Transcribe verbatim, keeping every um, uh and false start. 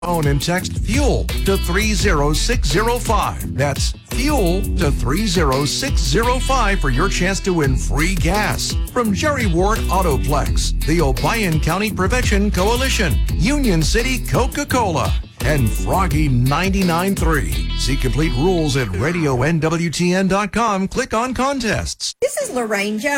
Phone and text FUEL to three zero six zero five. That's FUEL to three zero six zero five for your chance to win free gas from Jerry Ward Autoplex, the Obion County Prevention Coalition, Union City Coca-Cola, and Froggy ninety-nine point three. See complete rules at radio N W T N dot com. Click on contests. This is Lorraine Jones.